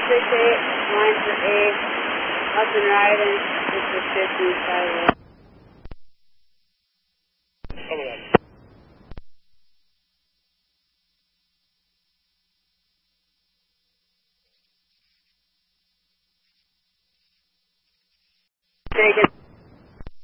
668, line for 8, up and riding, it's the 50 sidewalk. Take it.